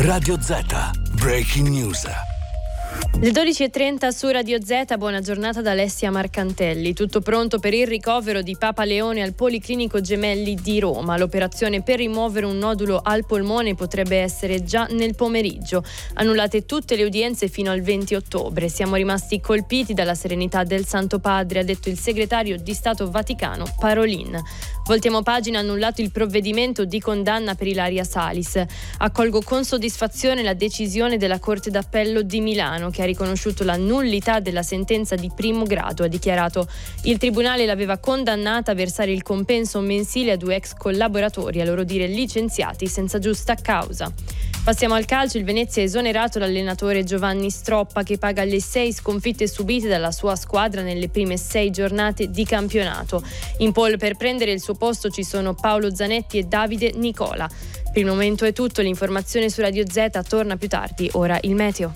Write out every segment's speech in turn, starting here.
Radio Z, Breaking News. Le 12.30 su Radio Z, buona giornata da Alessia Marcantelli. Tutto pronto per il ricovero di Papa Leone al Policlinico Gemelli di Roma. L'operazione per rimuovere un nodulo al polmone potrebbe essere già nel pomeriggio. Annullate tutte le udienze fino al 20 ottobre. Siamo rimasti colpiti dalla serenità del Santo Padre, ha detto il segretario di Stato Vaticano Parolin. Voltiamo pagina, annullato il provvedimento di condanna per Ilaria Salis. Accolgo con soddisfazione la decisione della Corte d'Appello di Milano, che ha riconosciuto la nullità della sentenza di primo grado, ha dichiarato. Il tribunale l'aveva condannata a versare il compenso mensile a 2 ex collaboratori, a loro dire licenziati senza giusta causa. Passiamo al calcio. Il Venezia ha esonerato l'allenatore Giovanni Stroppa, che paga le 6 sconfitte subite dalla sua squadra nelle prime 6 giornate di campionato. In pole per prendere il suo posto ci sono Paolo Zanetti e Davide Nicola. Per il momento è tutto, l'informazione su Radio Z torna più tardi. Ora il meteo.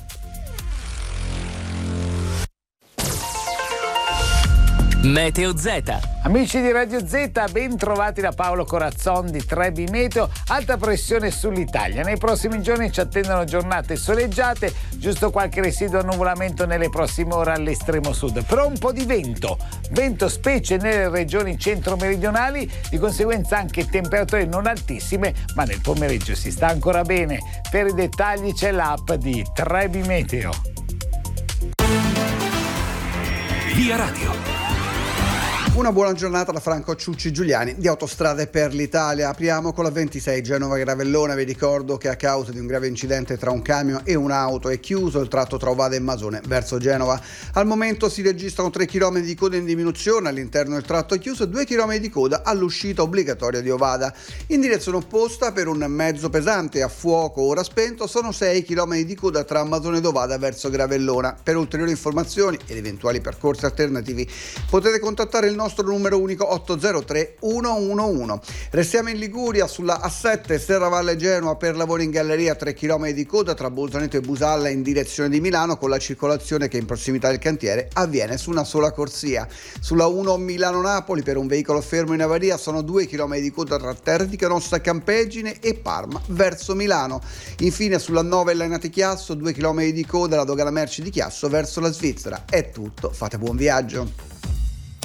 Meteo Z. Amici di Radio Z, ben trovati da Paolo Corazzon di Trebi Meteo. Alta pressione sull'Italia. Nei prossimi giorni ci attendono giornate soleggiate, giusto qualche residuo annuvolamento nelle prossime ore all'estremo sud. Però un po' di vento specie nelle regioni centro-meridionali, di conseguenza anche temperature non altissime, ma nel pomeriggio si sta ancora bene. Per i dettagli c'è l'app di Trebi Meteo. Via Radio. Una buona giornata da Franco Ciucci Giuliani di Autostrade per l'Italia. Apriamo con la 26 Genova-Gravellona. Vi ricordo che a causa di un grave incidente tra un camion e un'auto è chiuso il tratto tra Ovada e Masone verso Genova. Al momento si registrano 3 km di coda in diminuzione all'interno del tratto chiuso e 2 km di coda all'uscita obbligatoria di Ovada. In direzione opposta per un mezzo pesante a fuoco ora spento sono 6 km di coda tra Masone ed Ovada verso Gravellona. Per ulteriori informazioni ed eventuali percorsi alternativi potete contattare il nostro numero unico 803 111. Restiamo in Liguria sulla A7 Serravalle Genoa per lavori in galleria, 3 km di coda tra Bolzaneto e Busalla in direzione di Milano, con la circolazione che in prossimità del cantiere avviene su una sola corsia. Sulla 1 Milano-Napoli per un veicolo fermo in avaria sono 2 km di coda tra Terra di Canossa Campeggine e Parma verso Milano. Infine sulla 9 Lainate Chiasso 2 km di coda alla dogana merci di Chiasso verso la Svizzera. È tutto, fate buon viaggio.